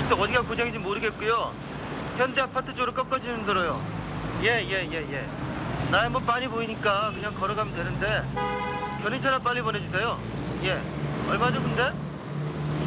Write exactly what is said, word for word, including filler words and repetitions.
근데 어디가 고장인지 모르겠고요. 현대 아파트 쪽으로 꺾어지는 도로요. 예, 예, 예, 예. 나야 뭐 빤히 보이니까 그냥 걸어가면 되는데 견인차나 빨리 보내주세요. 예. 얼마죠, 근데?